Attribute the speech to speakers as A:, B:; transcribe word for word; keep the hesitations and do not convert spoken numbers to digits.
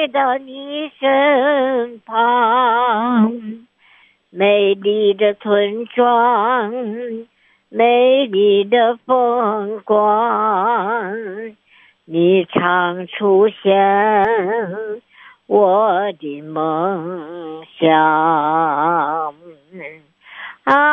A: 来到你身旁，美丽的村庄，美丽的风光，你常出现我的梦想啊。